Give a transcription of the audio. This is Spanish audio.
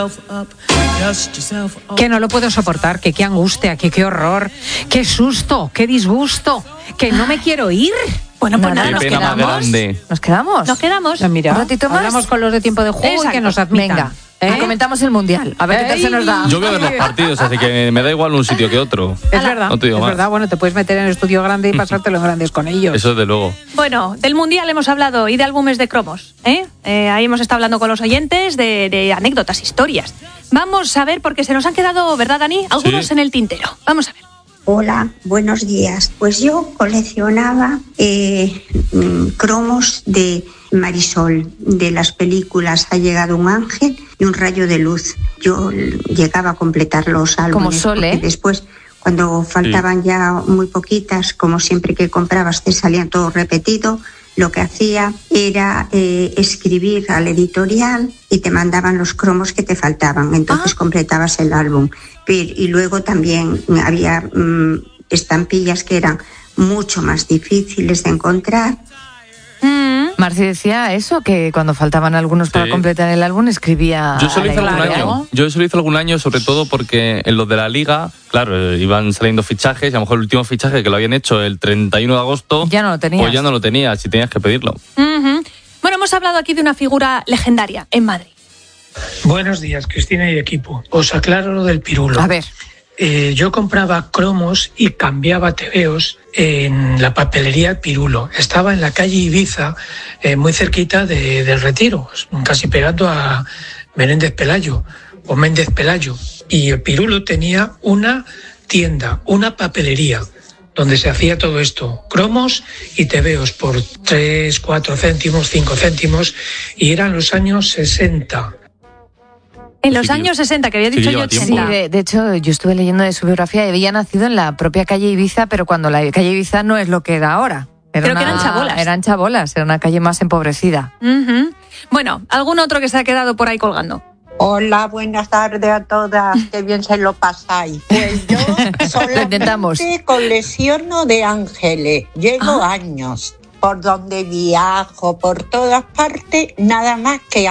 Que no lo puedo soportar, que qué angustia, que qué horror, qué susto, qué disgusto, que no me quiero ir. Bueno, pues nada, Qué nos pena más quedamos. grande. ¿Nos quedamos? Nos quedamos. Mira, ¿Un ratito más? hablamos con los de Tiempo de Juego. Exacto. Y que nos admitan. Venga, ¿Eh? y comentamos el Mundial. A ver qué tal se nos da. Yo voy a ver los partidos, así que me da igual un sitio que otro. Es verdad, No te digo es más. verdad. Bueno, te puedes meter en el estudio grande y pasártelo en grandes con ellos. Eso desde luego. Bueno, del Mundial hemos hablado y de álbumes de cromos. Ahí hemos estado hablando con los oyentes de anécdotas, historias. Vamos a ver, porque se nos han quedado, ¿verdad, Dani? Algunos Sí. en el tintero. Vamos a ver. Hola, buenos días. Pues yo coleccionaba cromos de Marisol, de las películas Ha llegado un ángel y Un rayo de luz. Yo llegaba a completar los álbumes. Como Sol, ¿eh? Porque después, cuando faltaban ya muy poquitas, como siempre que comprabas te salían todo repetido, lo que hacía era escribir al editorial y te mandaban los cromos que te faltaban. Entonces completabas el álbum. Y luego también había estampillas que eran mucho más difíciles de encontrar. Marci decía eso, que cuando faltaban algunos para Sí. completar el álbum escribía... Yo eso lo hice a la algún editorial. año. Yo eso lo hice algún año, sobre todo porque en los de la Liga, claro, iban saliendo fichajes y a lo mejor el último fichaje que lo habían hecho el 31 de agosto, Ya no lo tenías. pues ya no lo tenías y tenías que pedirlo. Ujú. Bueno, hemos hablado aquí de una figura legendaria en Madrid. Buenos días, Cristina y equipo. Os aclaro lo del pirulo. A ver, Yo compraba cromos y cambiaba tebeos en la papelería Pirulo. Estaba en la calle Ibiza, muy cerquita del Retiro, casi pegando a Menéndez Pelayo o Méndez Pelayo. Y el Pirulo tenía una tienda, una papelería, donde se hacía todo esto, cromos y tebeos por 3, 4 céntimos, 5 céntimos, y eran los años 60. En los Sí que- años 60, que había sí dicho que yo lleva 80. tiempo. sí, de hecho yo estuve leyendo de su biografía y había nacido en la propia calle Ibiza, pero cuando la calle Ibiza no es lo que era ahora. Creo que eran chabolas. Eran chabolas, era una calle más empobrecida. Ujú. Bueno, ¿algún otro que se ha quedado por ahí colgando? Hola, buenas tardes a todas, qué bien se lo pasáis. Pues yo intentamos. solamente colecciono de ángeles, llevo años, por donde viajo, por todas partes, nada más que